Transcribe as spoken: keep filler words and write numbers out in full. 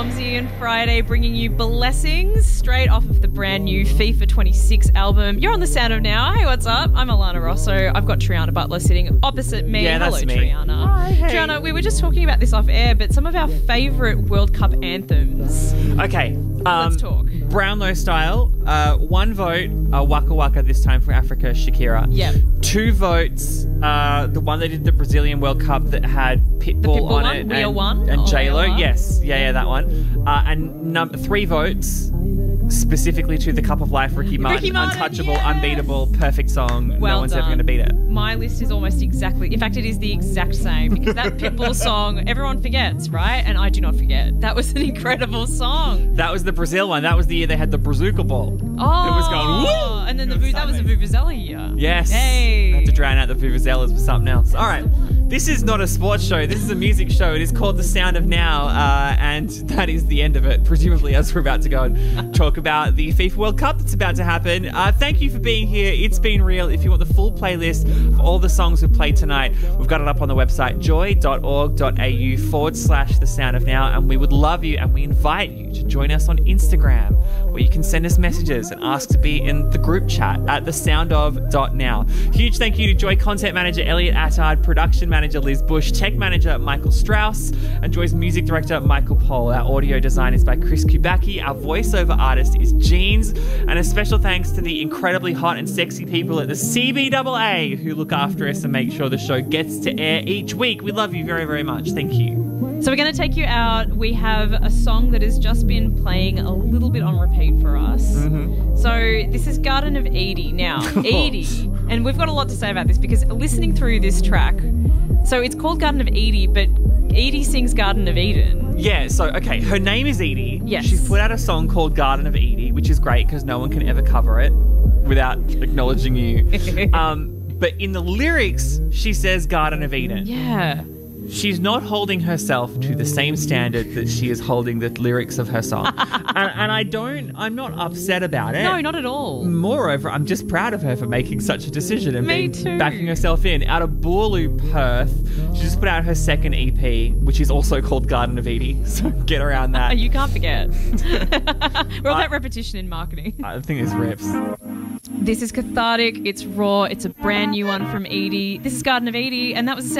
And Friday, bringing you Blessings straight off of the brand new FIFA twenty-six album. You're on the Sound of Now. Hey, what's up? I'm Alana Rosso. I've got Triana Butler sitting opposite me. Yeah, that's Hello, me. Triana. Hi, hey. Triana, we were just talking about this off air, but some of our favourite World Cup anthems. Okay. Um, Let's talk. Brownlow style. Uh, one vote, uh, Waka Waka, this time for Africa, Shakira. Yep. Two votes, uh, the one they did the Brazilian World Cup that had Pitbull, Pitbull on one? it. We and, Are One? And Oh, J-Lo. We Are? Yes. Yeah, yeah, that one. Uh, and num- three votes specifically to The Cup of Life, Ricky Martin. Ricky Martin, Untouchable, yes! unbeatable, perfect song. Well no one's done. ever going to beat it. My list is almost exactly, in fact, it is the exact same because that Pitbull song, everyone forgets, right? And I do not forget. That was an incredible song. That was the Brazil one. That was the year they had the Brazuca ball. Oh, It was going, woo! And then the It was Vu- that was a sideways. Vuvuzela year. Yes. Hey. I had to drown out the Vuvuzelas with something else. All right. This is not a sports show. This is a music show. It is called The Sound of Now, uh, and that is the end of it, presumably, as we're about to go and talk about the FIFA World Cup that's about to happen. Uh, thank you for being here. It's been real. If you want the full playlist of all the songs we've played tonight, we've got it up on the website, joy.org.au forward slash The Sound of Now, and we would love you, and we invite you to join us on Instagram, where you can send us messages and ask to be in the group chat at the sound of dot now. Huge thank you to Joy Content Manager Elliot Attard, Production Manager Liz Bush, Tech Manager Michael Strauss, and Joy's Music Director Michael Pohl. Our audio design is by Chris Kubacki. Our voiceover artist is Jeans. And a special thanks to the incredibly hot and sexy people at the C B A A who look after us and make sure the show gets to air each week. We love you very, very much. Thank you. So we're going to take you out. We have a song that has just been playing a little bit on repeat for us. Mm-hmm. So this is Garden of Eden. Now, Eden, and we've got a lot to say about this because listening through this track, so it's called Garden of Eden, but Edie sings Garden of Eden. Yeah, so, okay, her name is Edie. Yes. She's put out a song called Garden of Edie, which is great because no one can ever cover it without acknowledging you. um, but in the lyrics, she says Garden of Eden. Yeah. She's not holding herself to the same standard that she is holding the lyrics of her song. and, and I don't, I'm not upset about it. No, not at all. Moreover, I'm just proud of her for making such a decision and Me being, too. backing herself in. Out of Boorloo, Perth, she just put out her second E P, which is also called Garden of Edie. So get around that. You can't forget. We're all about repetition in marketing. I think this rips. This is cathartic. It's raw. It's a brand new one from Edie. This is Garden of Edie, and that was the